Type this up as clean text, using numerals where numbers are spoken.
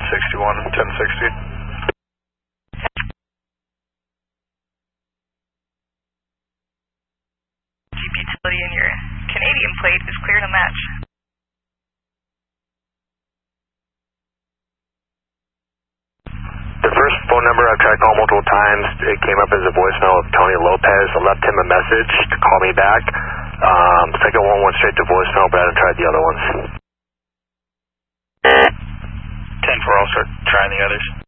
61 and 1060. Jeep utility and your Canadian plate is clear to match. The first phone number I've tried calling multiple times, it came up as a voicemail of Tony Lopez. I left him a message to call me back. Second one went straight to voicemail, but I haven't tried the other ones. 10-4, I'll start trying the others.